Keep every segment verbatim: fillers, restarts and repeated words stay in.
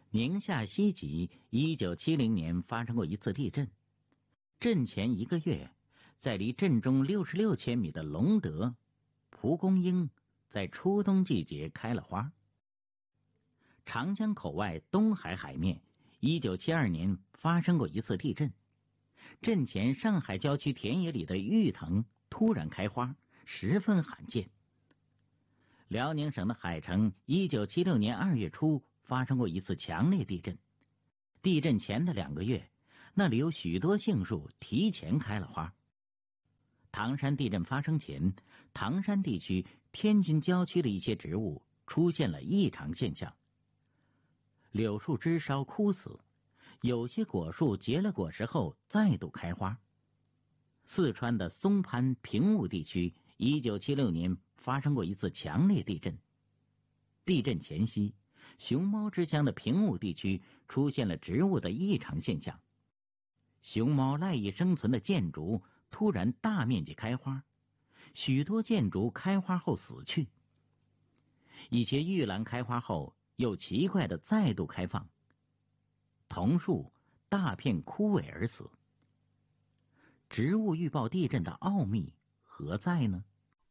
宁夏西极一九七零年发生过一次地震，震前一个月，在离震中六十六千米的隆德，蒲公英在初冬季节开了花。长江口外东海海面一九七二年发生过一次地震，震前上海郊区田野里的芋藤突然开花，十分罕见。辽宁省的海城一九七六年二月初发生过一次强烈地震，地震前的两个月，那里有许多杏树提前开了花。唐山地震发生前，唐山地区、天津郊区的一些植物出现了异常现象，柳树枝梢枯死，有些果树结了果实后再度开花。四川的松潘平雾地区一九七六年发生过一次强烈地震，地震前夕，熊猫之乡的平雾地区出现了植物的异常现象，熊猫赖以生存的箭竹突然大面积开花，许多箭竹开花后死去，一些玉兰开花后又奇怪的再度开放，桐树大片枯萎而死。植物预报地震的奥秘何在呢？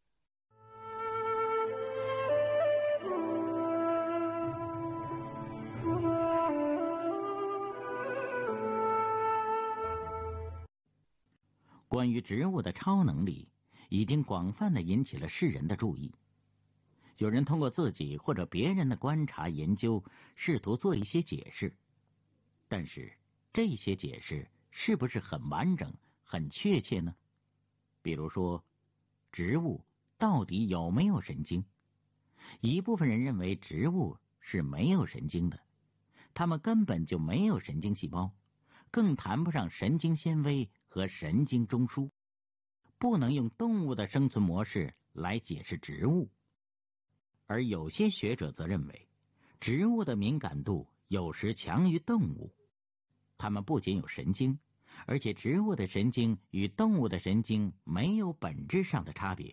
关于植物的超能力已经广泛地引起了世人的注意，有人通过自己或者别人的观察研究，试图做一些解释，但是这些解释是不是很完整、很确切呢？比如说，植物到底有没有神经？一部分人认为植物是没有神经的，它们根本就没有神经细胞，更谈不上神经纤维和神经中枢，不能用动物的生存模式来解释植物。而有些学者则认为，植物的敏感度有时强于动物，它们不仅有神经，而且植物的神经与动物的神经没有本质上的差别。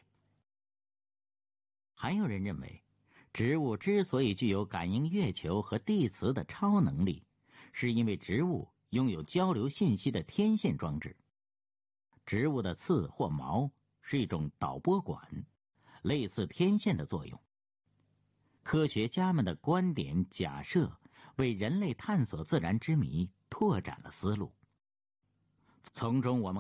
还有人认为，植物之所以具有感应月球和地磁的超能力，是因为植物拥有交流信息的天线装置。植物的刺或毛是一种导波管，类似天线的作用。科学家们的观点假设为人类探索自然之谜拓展了思路，从中我们